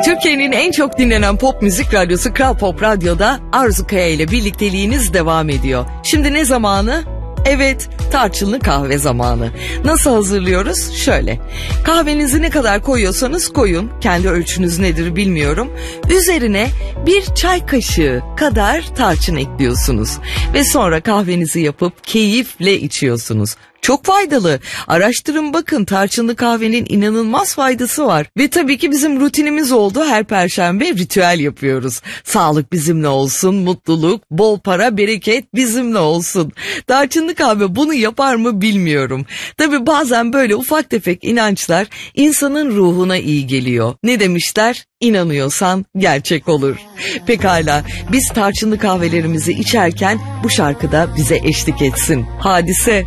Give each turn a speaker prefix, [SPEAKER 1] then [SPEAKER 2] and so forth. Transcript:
[SPEAKER 1] Türkiye'nin en çok dinlenen pop müzik radyosu Kral Pop Radyo'da Arzu Kaya ile birlikteliğiniz devam ediyor. Şimdi ne zamanı? Evet, tarçınlı kahve zamanı. Nasıl hazırlıyoruz? Şöyle. Kahvenizi ne kadar koyuyorsanız koyun. Kendi ölçünüz nedir bilmiyorum. Üzerine bir çay kaşığı kadar tarçın ekliyorsunuz. Ve sonra kahvenizi yapıp keyifle içiyorsunuz. Çok faydalı. Araştırın bakın, tarçınlı kahvenin inanılmaz faydası var. Ve tabii ki bizim rutinimiz oldu. Her perşembe ritüel yapıyoruz. Sağlık bizimle olsun, mutluluk, bol para, bereket bizimle olsun. Tarçınlı kahve bunu yapar mı bilmiyorum. Tabii bazen böyle ufak tefek inançlar insanın ruhuna iyi geliyor. Ne demişler? İnanıyorsan gerçek olur. Pekala, biz tarçınlı kahvelerimizi içerken bu şarkı da bize eşlik etsin. Hadise.